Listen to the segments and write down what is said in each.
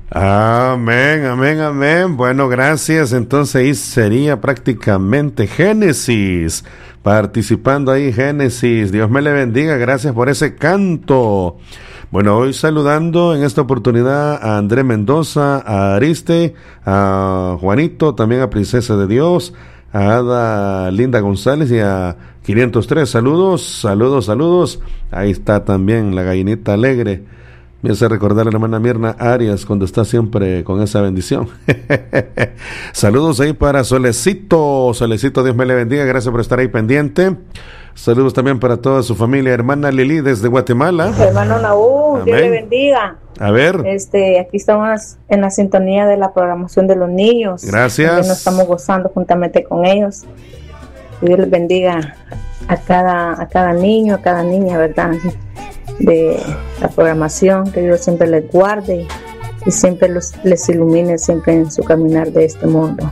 Amén, amén, amén. Bueno, gracias. Entonces ahí sería prácticamente Génesis. Participando ahí Génesis. Dios me le bendiga. Gracias por ese canto. Bueno, hoy saludando en esta oportunidad a André Mendoza, a Ariste, a Juanito, también a Princesa de Dios, a Ada Linda González y a 503. Saludos, saludos, saludos. Ahí está también la gallinita alegre. Me hace recordar a la hermana Mirna Arias cuando está siempre con esa bendición. Saludos ahí para Solecito. Solecito, Dios me le bendiga. Gracias por estar ahí pendiente. Saludos también para toda su familia. Hermana Lili desde Guatemala. Hermano Naúl, Dios le bendiga. A ver. Aquí estamos en la sintonía de la programación de los niños. Gracias. Nos estamos gozando juntamente con ellos. Que Dios les bendiga a cada niño, a cada niña, ¿verdad? De la programación, que Dios siempre les guarde y siempre les ilumine siempre en su caminar de este mundo.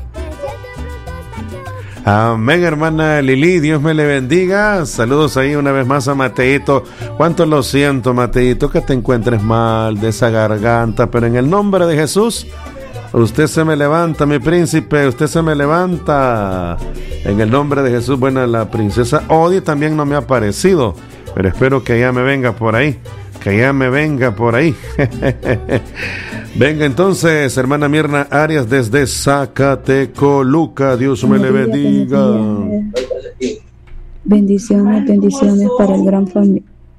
Amén, hermana Lili, Dios me le bendiga. Saludos ahí una vez más a Mateito. Cuánto lo siento, Mateito, que te encuentres mal de esa garganta, pero en el nombre de Jesús, usted se me levanta, mi príncipe, usted se me levanta. En el nombre de Jesús. Bueno, la princesa Odi también no me ha aparecido, pero espero que ella me venga por ahí, Venga entonces, hermana Mirna Arias desde Zacatecoluca, Dios me le bendiga. Bendiciones para el gran familia.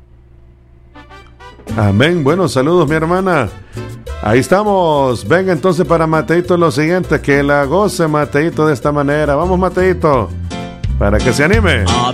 Amén, bueno, saludos mi hermana. Ahí estamos. Venga entonces para Mateito lo siguiente, que la goce Mateito de esta manera. Vamos Mateito, para que se anime.